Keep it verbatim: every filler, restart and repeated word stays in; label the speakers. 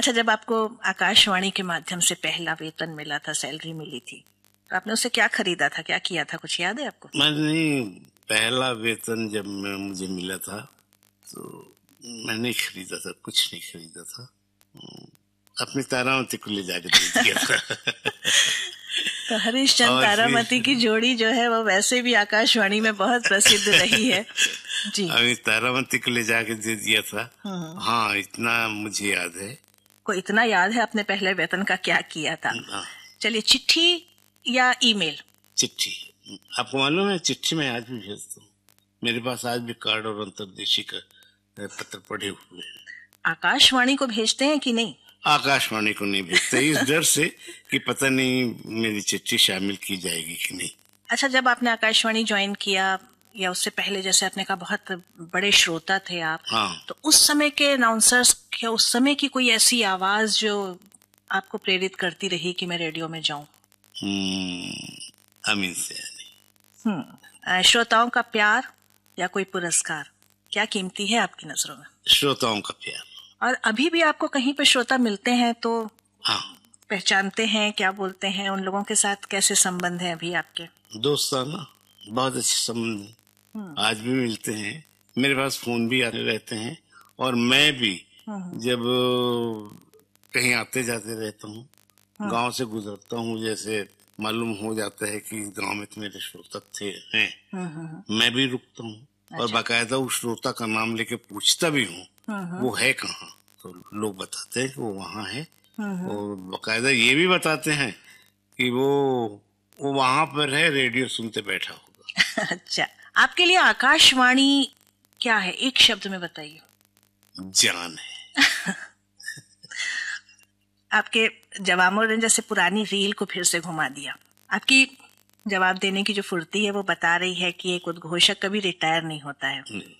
Speaker 1: अच्छा, जब आपको आकाशवाणी के माध्यम से पहला वेतन मिला था, सैलरी मिली थी, तो आपने उससे क्या खरीदा था, क्या किया था, कुछ याद है आपको?
Speaker 2: मैंने पहला वेतन जब मैं मुझे मिला था तो मैं नहीं खरीदा था, कुछ नहीं खरीदा था, अपनी तारामती को ले जाकर दे दिया था।
Speaker 1: तो हरीशचंद्र तारामती की जोड़ी जो है वो वैसे भी आकाशवाणी में बहुत प्रसिद्ध रही है जी।
Speaker 2: अभी तारामती को ले जाके दे दिया था। हाँ, इतना मुझे याद है।
Speaker 1: को इतना याद है अपने पहले वेतन का क्या किया था? चलिए, चिट्ठी या ईमेल?
Speaker 2: चिट्ठी। आपको मालूम है, चिट्ठी मैं आज भी भेजता हूँ। मेरे पास आज भी कार्ड और अंतर्देशी का पत्र पड़े हुए हैं।
Speaker 1: आकाशवाणी को भेजते हैं कि नहीं?
Speaker 2: आकाशवाणी को नहीं भेजते, इस डर से कि पता नहीं मेरी चिट्ठी शामिल की जाएगी कि नहीं।
Speaker 1: अच्छा, जब आपने आकाशवाणी ज्वाइन किया या उससे पहले, जैसे आपने कहा बहुत बड़े श्रोता थे आप,
Speaker 2: हाँ।
Speaker 1: तो उस समय के अनाउंसर्स के, उस समय की कोई ऐसी आवाज जो आपको प्रेरित करती रही कि मैं रेडियो में जाऊं?
Speaker 2: अमीन सयानी।
Speaker 1: हम्म श्रोताओं का प्यार या कोई पुरस्कार, क्या कीमती है आपकी नजरों में?
Speaker 2: श्रोताओं का प्यार।
Speaker 1: और अभी भी आपको कहीं पे श्रोता मिलते हैं तो
Speaker 2: हाँ,
Speaker 1: पहचानते हैं, क्या बोलते हैं, उन लोगों के साथ कैसे संबंध है अभी आपके?
Speaker 2: दोस्ताना, बहुत अच्छे संबंध हैं, आज भी मिलते हैं। मेरे पास फोन भी आते रहते हैं और मैं भी जब कहीं आते जाते रहता हूँ, गांव से गुजरता हूँ, जैसे मालूम हो जाता है कि गांव में तो मेरे श्रोता थे हैं, मैं भी रुकता हूँ। अच्छा। और बाकायदा उस श्रोता का नाम लेके पूछता भी हूँ वो है कहाँ, तो लोग बताते हैं कि वो वहाँ है, और बाकायदा ये भी बताते हैं कि वो वो वहाँ पर है, रेडियो सुनते बैठा होगा।
Speaker 1: अच्छा, आपके लिए आकाशवाणी क्या है, एक शब्द में बताइए।
Speaker 2: जान है।
Speaker 1: आपके जवाबों ने जैसे पुरानी रील को फिर से घुमा दिया। आपकी जवाब देने की जो फुर्ती है वो बता रही है कि एक उद्घोषक कभी रिटायर नहीं होता है।